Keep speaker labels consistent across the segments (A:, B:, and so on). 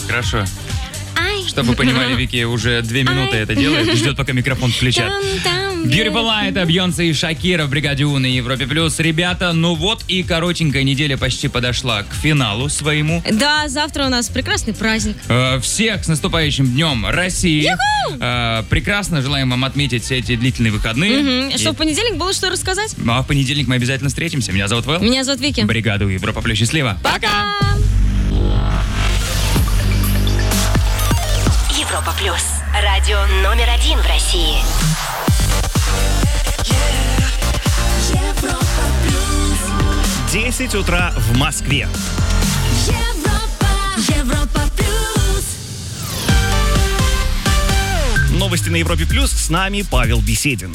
A: хорошо. Чтобы вы понимали, Вики уже 2 минуты это делает, ждет, пока микрофон включат. Beautiful Light, Бейонсе и Шакира в бригаде У на Европе Плюс. Ребята, ну вот и коротенькая неделя почти подошла к финалу своему.
B: Да, завтра у нас прекрасный праздник.
A: Всех с наступающим Днем России. Прекрасно желаем вам отметить эти длительные выходные.
B: Чтобы в понедельник было что рассказать.
A: А в понедельник мы обязательно встретимся. Меня зовут Вэл.
B: Меня зовут Вики.
A: Бригада У Европа Плюс. Счастливо.
B: Пока!
C: Европа Плюс. Радио номер 1 в России.
D: Европа Плюс.
E: 10 утра в Москве.
D: Европа Плюс.
E: Новости на Европе Плюс. С нами Павел Беседин.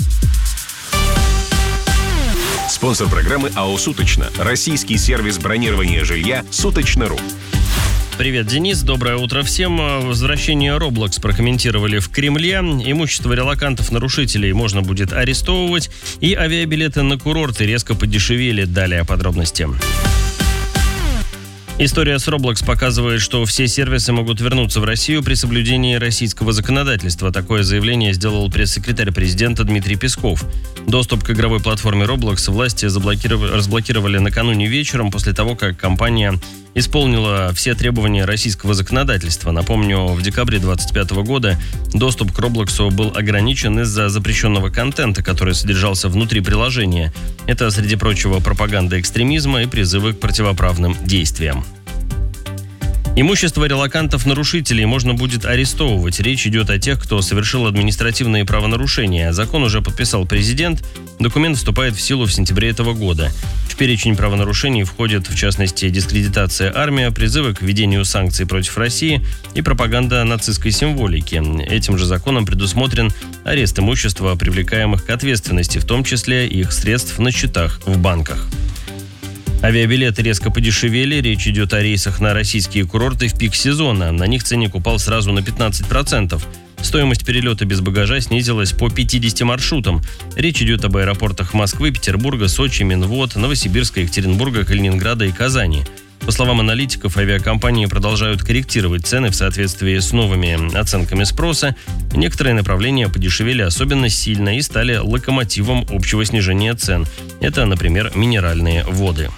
F: Спонсор программы АО «Суточно». Российский сервис бронирования жилья «Суточно.ру».
G: Привет, Денис. Доброе утро всем. Возвращение Roblox прокомментировали в Кремле. Имущество релокантов-нарушителей можно будет арестовывать. И авиабилеты на курорты резко подешевели. Далее подробности. История с Roblox показывает, что все сервисы могут вернуться в Россию при соблюдении российского законодательства. Такое заявление сделал пресс-секретарь президента Дмитрий Песков. Доступ к игровой платформе Roblox власти разблокировали накануне вечером после того, как компания исполнила все требования российского законодательства. Напомню, в декабре 2025 года доступ к Roblox был ограничен из-за запрещенного контента, который содержался внутри приложения. Это, среди прочего, пропаганда экстремизма и призывы к противоправным действиям. Имущество релокантов-нарушителей можно будет арестовывать. Речь идет о тех, кто совершил административные правонарушения. Закон уже подписал президент. Документ вступает в силу в сентябре этого года. В перечень правонарушений входят, в частности, дискредитация армии, призывы к введению санкций против России и пропаганда нацистской символики. Этим же законом предусмотрен арест имущества привлекаемых к ответственности, в том числе их средств на счетах в банках. Авиабилеты резко подешевели. Речь идет о рейсах на российские курорты в пик сезона. На них ценник упал сразу на 15%. Стоимость перелета без багажа снизилась по 50 маршрутам. Речь идет об аэропортах Москвы, Петербурга, Сочи, Минвод, Новосибирска, Екатеринбурга, Калининграда и Казани. По словам аналитиков, авиакомпании продолжают корректировать цены в соответствии с новыми оценками спроса. Некоторые направления подешевели особенно сильно и стали локомотивом общего снижения цен. Это, например, минеральные воды.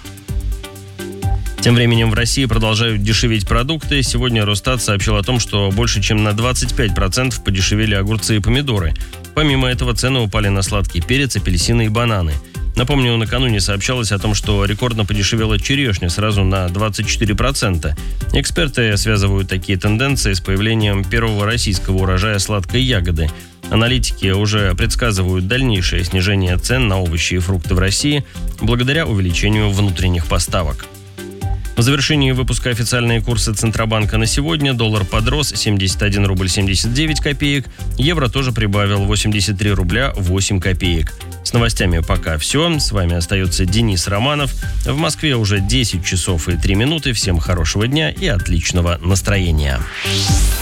G: Тем временем в России продолжают дешеветь продукты. Сегодня Росстат сообщил о том, что больше чем на 25% подешевели огурцы и помидоры. Помимо этого, цены упали на сладкий перец, апельсины и бананы. Напомню, накануне сообщалось о том, что рекордно подешевела черешня сразу на 24%. Эксперты связывают такие тенденции с появлением первого российского урожая сладкой ягоды. Аналитики уже предсказывают дальнейшее снижение цен на овощи и фрукты в России благодаря увеличению внутренних поставок. В завершении выпуска официальные курсы Центробанка на сегодня. Доллар подрос 71 рубль 79 копеек. Евро тоже прибавил 83 рубля 8 копеек. С новостями пока все. С вами остается Денис Романов. В Москве уже 10 часов и 3 минуты. Всем хорошего дня и отличного настроения.